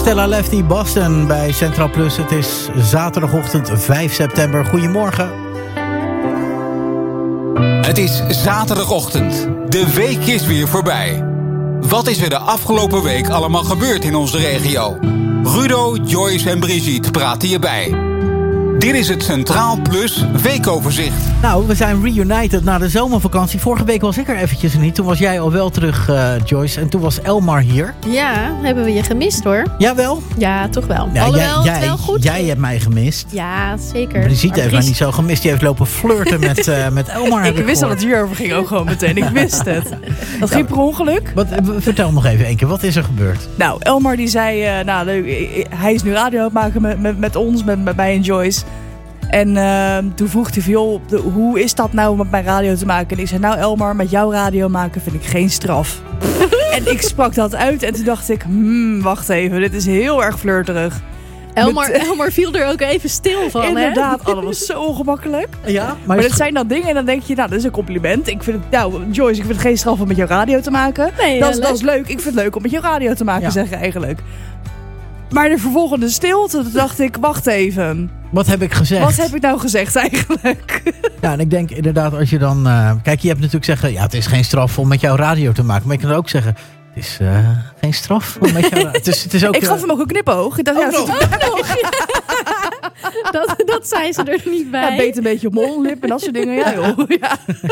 Stella Lefty Boston bij Centraal Plus. Het is zaterdagochtend 5 september. Goedemorgen. Het is zaterdagochtend. De week is weer voorbij. Wat is er de afgelopen week allemaal gebeurd in onze regio? Rudo, Joyce en Brigitte praten je bij. Dit is het Centraal Plus weekoverzicht. Nou, we zijn reunited na de zomervakantie. Vorige week was ik er eventjes niet. Toen was jij al wel terug, Joyce. En toen was Elmar hier. Ja, hebben we je gemist hoor. Jawel? Ja, toch wel. Ja, Alhoewel, het wel goed. Jij hebt mij gemist. Ja, zeker. Brigitte heeft mij niet zo gemist. Die heeft lopen flirten met Elmar. Ik wist dat het hierover ging ook gewoon meteen. Ik wist het. Dat ging per ongeluk. Vertel nog even één keer. Wat is er gebeurd? Nou, Elmar die zei... hij is nu radio aan het maken met ons, met mij en Joyce. En toen vroeg hij van, joh, hoe is dat nou om met mijn radio te maken? En ik zei, nou Elmar, met jouw radio maken vind ik geen straf. En ik sprak dat uit en toen dacht ik, wacht even, dit is heel erg flirterig. Elmar viel er ook even stil van, inderdaad, dat was zo ongemakkelijk. Ja, maar dat zijn dan dingen en dan denk je, nou, dat is een compliment. Ik vind het, nou, Joyce, ik vind het geen straf om met jouw radio te maken. Nee, dat is leuk. Ik vind het leuk om met jouw radio te maken, zeg je eigenlijk. Maar de vervolgende stilte, toen dacht ik, wacht even. Wat heb ik gezegd? Wat heb ik nou gezegd eigenlijk? Ja, en ik denk inderdaad als je dan... kijk, je hebt natuurlijk zeggen... Ja, het is geen straf om met jouw radio te maken. Maar je kan ook zeggen... Het is geen straf om met jouw... het is ook, ik gaf hem ook een knipoog. Ik dacht, dat zei ze er niet bij. Ja, beet een beetje op mijn onlip en dat soort dingen. Ja, joh. Ja.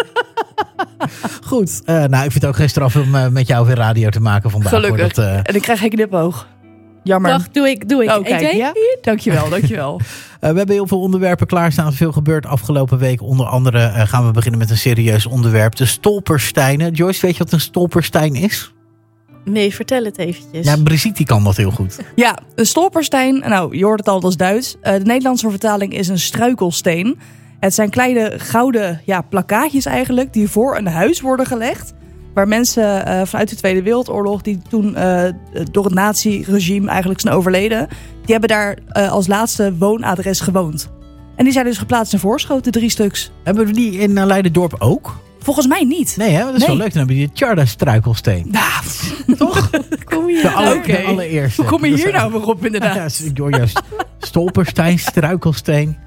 Goed. Nou, ik vind het ook geen straf om met jou weer radio te maken vandaag. Gelukkig. En ik krijg geen knipoog. Jammer. Dag, doe ik. Oh, kijk, ja? Dankjewel. We hebben heel veel onderwerpen klaarstaan. Veel gebeurd afgelopen week. Onder andere gaan we beginnen met een serieus onderwerp. De stolpersteinen. Joyce, weet je wat een stolperstein is? Nee, vertel het eventjes. Ja, Brigitte kan dat heel goed. Ja, een stolperstein. Nou, je hoort het al, dat is Duits. De Nederlandse vertaling is een struikelsteen. Het zijn kleine gouden plakkaatjes eigenlijk. Die voor een huis worden gelegd. Waar mensen vanuit de Tweede Wereldoorlog, die toen door het nazi-regime eigenlijk zijn overleden, die hebben daar als laatste woonadres gewoond. En die zijn dus geplaatst in Voorschoten, 3 stuks. Hebben we die in Leiderdorp ook? Volgens mij niet. Nee, hè? Dat is wel leuk. Dan hebben we die Tjarda-struikelsteen. Nou, toch? Kom je de allereerste. Hoe kom je hier nou weer op inderdaad? Juist. Stolperstein, struikelsteen.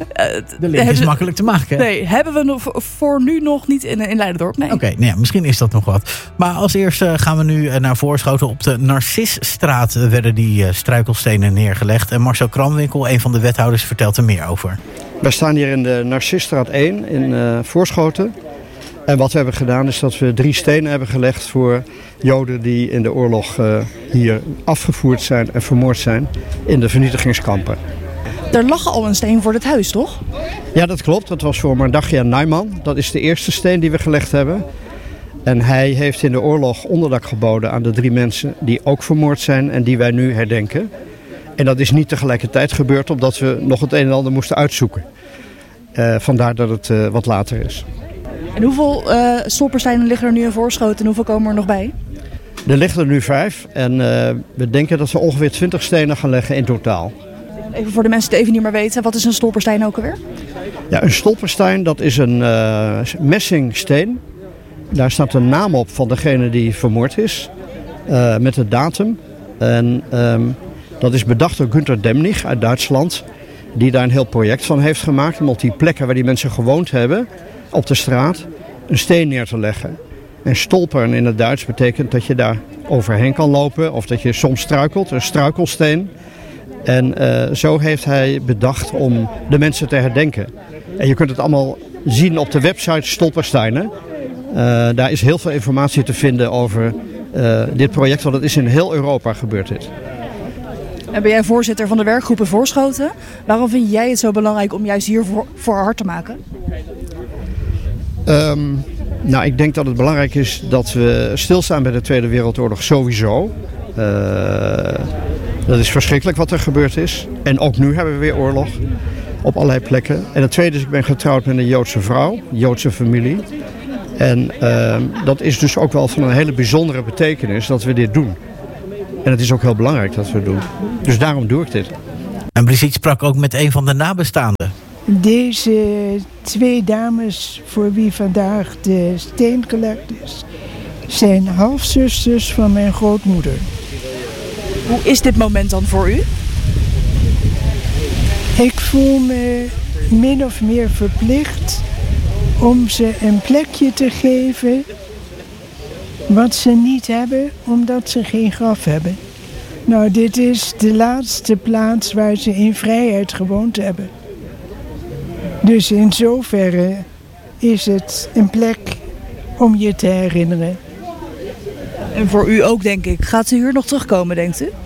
De link is makkelijk te maken. Nee, hebben we voor nu nog niet in Leiderdorp. Nee. Oké, misschien is dat nog wat. Maar als eerste gaan we nu naar Voorschoten. Op de Narcisstraat werden die struikelstenen neergelegd. En Marcel Kramwinkel, een van de wethouders, vertelt er meer over. Wij staan hier in de Narcisstraat 1 in Voorschoten. En wat we hebben gedaan is dat we 3 stenen hebben gelegd voor Joden die in de oorlog hier afgevoerd zijn en vermoord zijn in de vernietigingskampen. Er lag al een steen voor het huis, toch? Ja, dat klopt. Dat was voor Mardachia Nijman. Dat is de eerste steen die we gelegd hebben. En hij heeft in de oorlog onderdak geboden aan de 3 mensen die ook vermoord zijn en die wij nu herdenken. En dat is niet tegelijkertijd gebeurd omdat we nog het een en ander moesten uitzoeken. Vandaar dat het wat later is. En hoeveel stolpersteinen liggen er nu in Voorschoten en hoeveel komen er nog bij? Er liggen er nu 5 en we denken dat we ongeveer 20 stenen gaan leggen in totaal. Even voor de mensen die het even niet meer weten, wat is een stolperstein ook alweer? Ja, een stolperstein, dat is een messingsteen. Daar staat de naam op van degene die vermoord is, met de datum. En dat is bedacht door Günter Demnig uit Duitsland, die daar een heel project van heeft gemaakt om op die plekken waar die mensen gewoond hebben, op de straat, een steen neer te leggen. En stolperen in het Duits betekent dat je daar overheen kan lopen of dat je soms struikelt, een struikelsteen. En zo heeft hij bedacht om de mensen te herdenken. En je kunt het allemaal zien op de website Stolpersteinen. Daar is heel veel informatie te vinden over dit project, want het is in heel Europa gebeurd dit. En ben jij voorzitter van de werkgroep in Voorschoten. Waarom vind jij het zo belangrijk om juist hier voor hard te maken? Nou, ik denk dat het belangrijk is dat we stilstaan bij de Tweede Wereldoorlog sowieso. Dat is verschrikkelijk wat er gebeurd is. En ook nu hebben we weer oorlog op allerlei plekken. En het tweede is, ik ben getrouwd met een Joodse vrouw, Joodse familie. En dat is dus ook wel van een hele bijzondere betekenis dat we dit doen. En het is ook heel belangrijk dat we het doen. Dus daarom doe ik dit. En Brigitte sprak ook met een van de nabestaanden. Deze 2 dames voor wie vandaag de steen gelegd is, zijn halfzusters van mijn grootmoeder. Hoe is dit moment dan voor u? Ik voel me min of meer verplicht om ze een plekje te geven wat ze niet hebben, omdat ze geen graf hebben. Nou, dit is de laatste plaats waar ze in vrijheid gewoond hebben. Dus in zoverre is het een plek om je te herinneren. En voor u ook, denk ik. Gaat ze hier nog terugkomen, denkt u?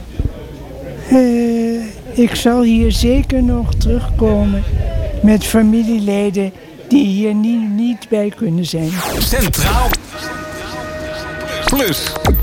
Ik zal hier zeker nog terugkomen met familieleden die hier niet bij kunnen zijn. Centraal Plus.